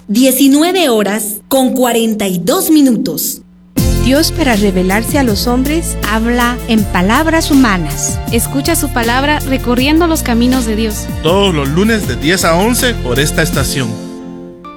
19:42. Dios, para revelarse a los hombres, habla en palabras humanas. Escucha su palabra recorriendo los caminos de Dios. Todos los lunes de 10 a 11 por esta estación.